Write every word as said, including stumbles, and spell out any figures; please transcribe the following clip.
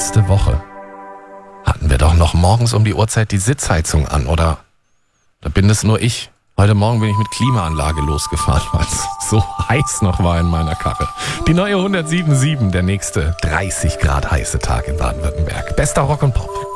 letzte Woche hatten wir doch noch morgens um die Uhrzeit die Sitzheizung an, oder? Da bin es nur ich. Heute Morgen bin ich mit Klimaanlage losgefahren, weil es so heiß noch war in meiner Karre. Die neue hundertsieben Komma sieben, der nächste dreißig Grad heiße Tag in Baden-Württemberg. Bester Rock und Pop.